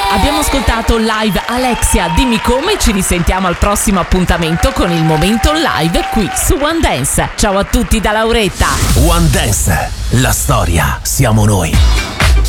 Abbiamo ascoltato live Alexia, dimmi come. Ci risentiamo al prossimo appuntamento con il momento live qui su One Dance. Ciao a tutti da Lauretta. One Dance, la storia siamo noi.